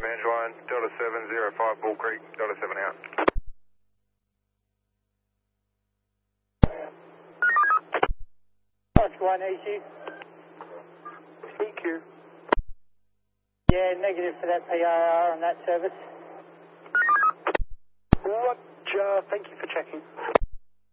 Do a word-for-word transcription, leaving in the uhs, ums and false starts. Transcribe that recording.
Angeline, Delta seven zero five Bull Creek, Delta seven out. Oscar one easy. Speak here. Yeah, negative for that P R R on that service. Roger, thank you for checking.